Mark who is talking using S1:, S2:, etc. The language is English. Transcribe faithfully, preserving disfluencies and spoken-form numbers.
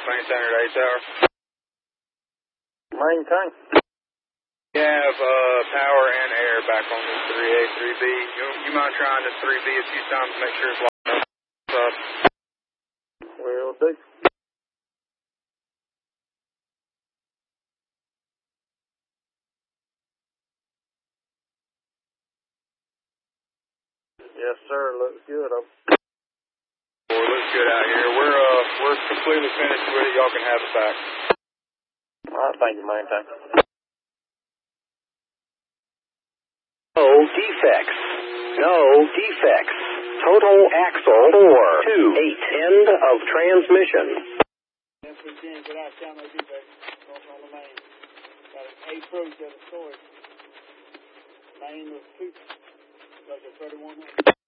S1: maintain at eight tower.
S2: Maintain.
S1: You have uh, power and air back on this three A, three B. You, you mind trying this three B a few times to make sure it's locked up?
S2: Will do. Yes, sir. Looks good. I'm...
S1: Well, it looks good out here. We're uh, we're completely finished with it. Y'all can have it back.
S2: All right, thank you, maintain.
S3: No defects. No defects. Total axle four two eight. End of transmission.
S4: Yes, we can. Get out. Count no defects. Off on the main. Got an eight approach at the storage. Main was two. Like a thirty-one.